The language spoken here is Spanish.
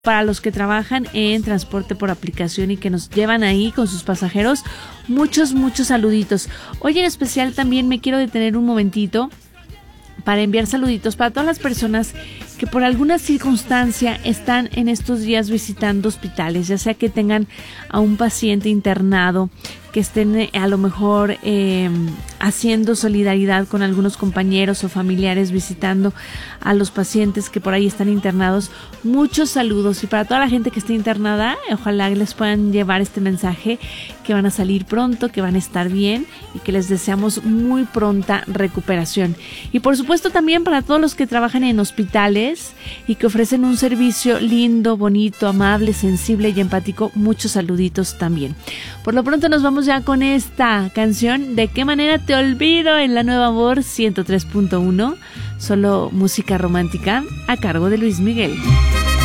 Para los que trabajan en transporte por aplicación y que nos llevan ahí con sus pasajeros, muchos saluditos. Hoy en especial también me quiero detener un momentito para enviar saluditos para todas las personas que por alguna circunstancia están en estos días visitando hospitales, ya sea que tengan a un paciente internado, que estén a lo mejor haciendo solidaridad con algunos compañeros o familiares visitando a los pacientes que por ahí están internados. Muchos saludos, y para toda la gente que esté internada, ojalá les puedan llevar este mensaje, que van a salir pronto, que van a estar bien y que les deseamos muy pronta recuperación. Y por supuesto también para todos los que trabajan en hospitales y que ofrecen un servicio lindo, bonito, amable, sensible y empático, muchos saluditos también. Por lo pronto nos vamos ya con esta canción, ¿De qué manera te olvido?, en la Nueva Amor 103.1, solo música romántica a cargo de Luis Miguel.